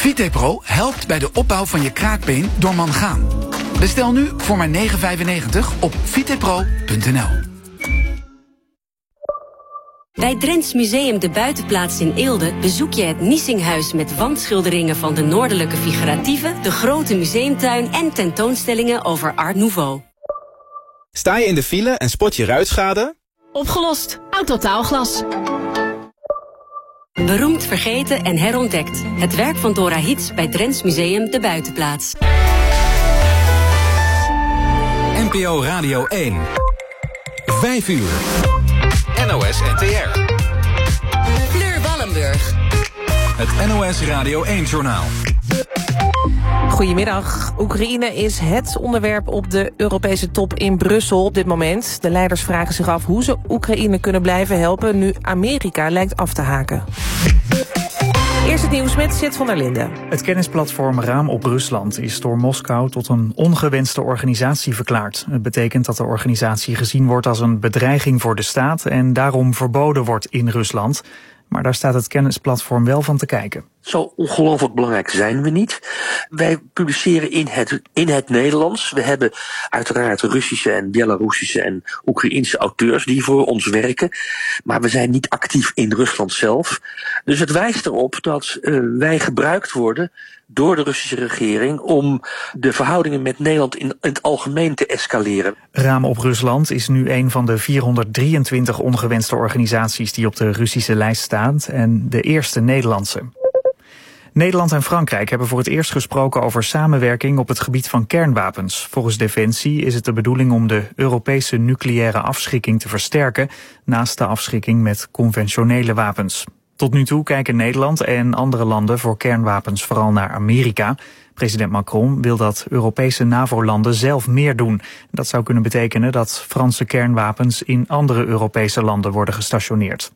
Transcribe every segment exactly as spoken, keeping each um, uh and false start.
VitePro helpt bij de opbouw van je kraakbeen door mangaan. Bestel nu voor maar negen vijfennegentig op vitepro punt n l. Bij Drents Museum de Buitenplaats in Eelde bezoek je het Niesinghuis met wandschilderingen van de noordelijke figuratieven, de grote museumtuin en tentoonstellingen over Art Nouveau. Sta je in de file en spot je ruitschade? Opgelost. Autotaalglas. Beroemd, vergeten en herontdekt. Het werk van Dora Hitz bij Drents Museum de Buitenplaats. N P O Radio één. Vijf uur. N O S N T R. Fleur Wallenburg. Het N O S Radio één-journaal. Goedemiddag. Oekraïne is het onderwerp op de Europese top in Brussel op dit moment. De leiders vragen zich af hoe ze Oekraïne kunnen blijven helpen nu Amerika lijkt af te haken. Eerst het nieuws met Sid van der Linden. Het kennisplatform Raam op Rusland is door Moskou tot een ongewenste organisatie verklaard. Het betekent dat de organisatie gezien wordt als een bedreiging voor de staat en daarom verboden wordt in Rusland. Maar daar staat het kennisplatform wel van te kijken. Zo ongelooflijk belangrijk zijn we niet. Wij publiceren in het, in het Nederlands. We hebben uiteraard Russische en Belarussische en Oekraïense auteurs die voor ons werken. Maar we zijn niet actief in Rusland zelf. Dus het wijst erop dat uh, wij gebruikt worden door de Russische regering om de verhoudingen met Nederland in het algemeen te escaleren. Raam op Rusland is nu een van de vierhonderddrieëntwintig ongewenste organisaties die op de Russische lijst staat en de eerste Nederlandse. Nederland en Frankrijk hebben voor het eerst gesproken over samenwerking op het gebied van kernwapens. Volgens Defensie is het de bedoeling om de Europese nucleaire afschrikking te versterken, naast de afschrikking met conventionele wapens. Tot nu toe kijken Nederland en andere landen voor kernwapens vooral naar Amerika. President Macron wil dat Europese NAVO-landen zelf meer doen. Dat zou kunnen betekenen dat Franse kernwapens in andere Europese landen worden gestationeerd.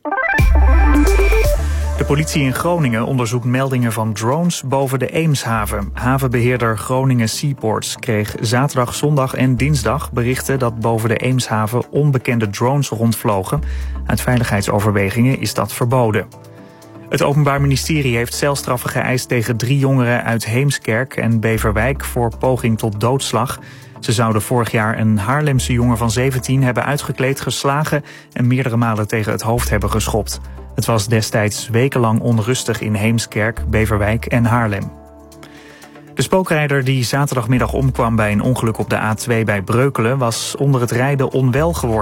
De politie in Groningen onderzoekt meldingen van drones boven de Eemshaven. Havenbeheerder Groningen Seaports kreeg zaterdag, zondag en dinsdag berichten dat boven de Eemshaven onbekende drones rondvlogen. Uit veiligheidsoverwegingen is dat verboden. Het Openbaar Ministerie heeft celstraffen geëist tegen drie jongeren uit Heemskerk en Beverwijk voor poging tot doodslag. Ze zouden vorig jaar een Haarlemse jongen van zeventien hebben uitgekleed, geslagen en meerdere malen tegen het hoofd hebben geschopt. Het was destijds wekenlang onrustig in Heemskerk, Beverwijk en Haarlem. De spookrijder die zaterdagmiddag omkwam bij een ongeluk op de A twee bij Breukelen was onder het rijden onwel geworden.